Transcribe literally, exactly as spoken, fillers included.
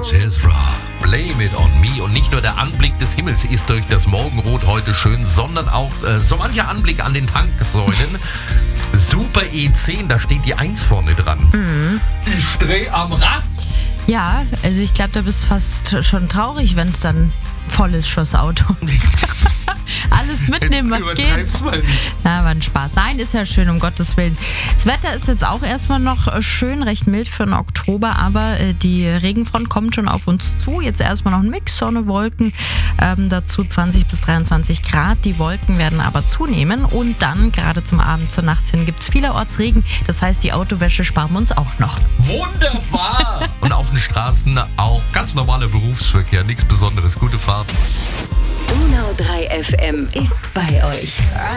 Jezra, blame it on me. Und nicht nur der Anblick des Himmels ist durch das Morgenrot heute schön, sondern auch äh, so mancher Anblick an den Tanksäulen. Super E zehn, da steht die eins vorne dran. Mhm. Ich dreh am Rad. Ja, also ich glaube, da bist du fast schon traurig, wenn es dann voll ist, schon das Auto. Alles mitnehmen, was geht. Mal nicht. Na, war ein Spaß. Nein, ist ja schön, um Gottes Willen. Das Wetter ist jetzt auch erstmal noch schön, recht mild für den Oktober, aber äh, die Regenfront kommt schon auf uns zu. Jetzt erstmal noch ein Mix, Sonne, Wolken, ähm, dazu zwanzig bis dreiundzwanzig Grad. Die Wolken werden aber zunehmen und dann, gerade zum Abend, zur Nacht hin, gibt es vielerorts Regen. Das heißt, die Autowäsche sparen wir uns auch noch. Wunderbar! Und auf den Straßen auch ganz normaler Berufsverkehr, nichts Besonderes. Gute Fahrt. Donau drei F M ist bei euch.